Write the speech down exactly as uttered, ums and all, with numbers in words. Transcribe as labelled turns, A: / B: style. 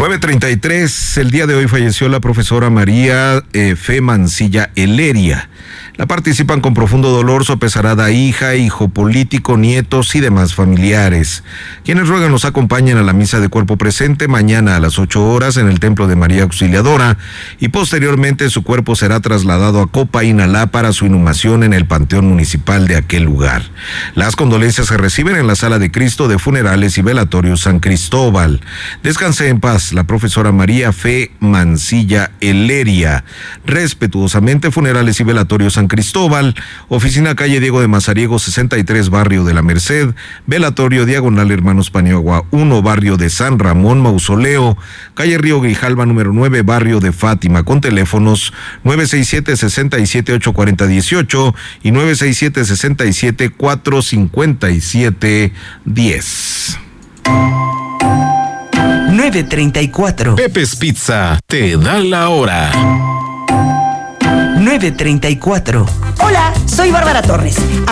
A: nueve treinta y tres, el día de hoy falleció la profesora María eh, Fe Mancilla Eleria. La participan con profundo dolor su apesarada hija, hijo político, nietos y demás familiares, quienes ruegan nos acompañen a la misa de cuerpo presente mañana a las ocho horas en el Templo de María Auxiliadora y posteriormente su cuerpo será trasladado a Copa Inalá para su inhumación en el Panteón Municipal de aquel lugar. Las condolencias se reciben en la Sala de Cristo de Funerales y Velatorios San Cristóbal. Descanse en paz la profesora María Fe Mancilla Eleria. Respetuosamente, Funerales y Velatorios San Cristóbal, oficina calle Diego de Mazariego sesenta y tres, barrio de la Merced, velatorio diagonal Hermanos Paniagua uno, barrio de San Ramón, mausoleo, calle Río Grijalva número nueve, barrio de Fátima, con teléfonos nueve seis siete, seis siete, ocho cuatro uno ocho y nueve seis siete, seis siete, cuatro cinco siete, diez.
B: nueve treinta y cuatro.
C: Pepe's Pizza te da la hora.
B: nueve treinta y cuatro.
D: Hola, soy Bárbara Torres.